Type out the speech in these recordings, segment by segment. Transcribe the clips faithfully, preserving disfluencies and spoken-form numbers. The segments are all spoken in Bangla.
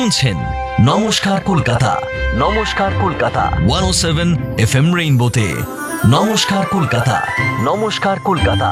শুনছেন নমস্কার কলকাতা, নমস্কার কলকাতা একশো সাত এফএম রেইনবোতে। নমস্কার কলকাতা, নমস্কার Kolkata.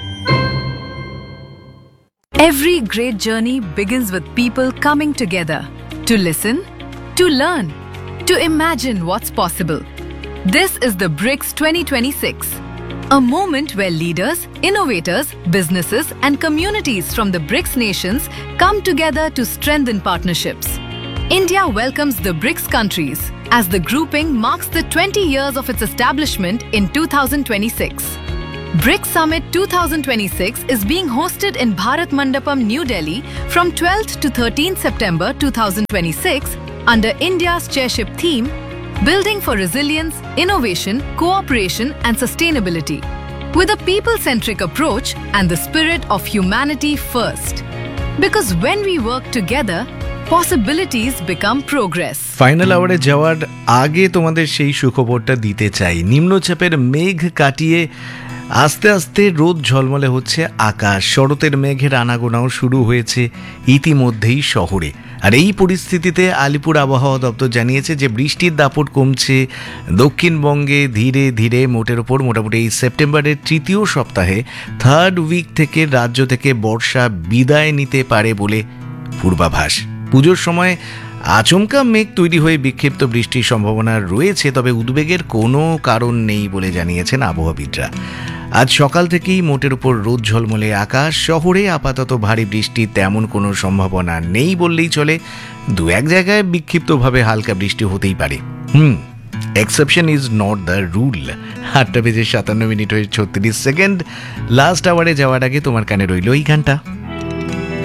Every great journey begins with people coming together to listen, to learn, to imagine what's possible. This is the BRICS twenty twenty-six, a moment where leaders, innovators, businesses and communities from the BRICS nations come together to strengthen partnerships. India welcomes the BRICS countries as the grouping marks the twenty years of its establishment in two thousand twenty-six. BRICS Summit twenty twenty-six is being hosted in Bharat Mandapam, New Delhi from twelfth to thirteenth September twenty twenty-six under India's chairship theme, Building for Resilience, Innovation, Cooperation and Sustainability, with a people-centric approach and the spirit of humanity first. Because when we work together, possibilities become progress. Final আওয়ারে যাওয়ার আগে তোমাদের সেই সুখবরটা দিতে চাই। নিম্নচাপের মেঘ কাটিয়ে আস্তে আস্তে রোদ ঝলমলে হচ্ছে আকাশ, শরতের মেঘের আনাগোনাও শুরু হয়েছে ইতিমধ্যেই শহরে। আর এই পরিস্থিতিতে আলিপুর আবহাওয়া দপ্তর জানিয়েছে যে বৃষ্টির দাপট কমছে দক্ষিণবঙ্গে ধীরে ধীরে। মোটের ওপর মোটামুটি এই সেপ্টেম্বরের তৃতীয় সপ্তাহে থার্ড উইক থেকে রাজ্য থেকে বর্ষা বিদায় নিতে পারে বলে পূর্বাভাস। পুজোর সময় আচমকা মেঘ তৈরি হয়ে বিক্ষিপ্ত বৃষ্টির সম্ভাবনা রয়েছে, তবে উদ্বেগের কোনো কারণ নেই বলে জানিয়েছেন আবহাওয়াবিদরা। আজ সকাল থেকেই মোটের উপর রোদ ঝলমলে আকাশ, শহরে আপাতত ভারী বৃষ্টির তেমন কোনো সম্ভাবনা নেই বললেই চলে। দু এক জায়গায় বিক্ষিপ্তভাবে হালকা বৃষ্টি হতেই পারে। হুম exception is not the rule. আটটা বেজে সাতান্ন মিনিট হয়ে ছত্রিশ সেকেন্ড। লাস্ট আওয়ারে যাওয়ার আগে তোমার কানে রইল এই গানটা।